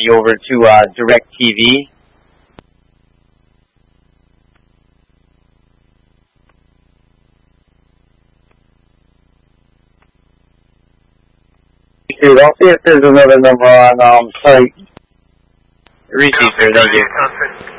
you over to DirecTV. Dude, I'll see if there's another number on site. Received, sir. Thank you.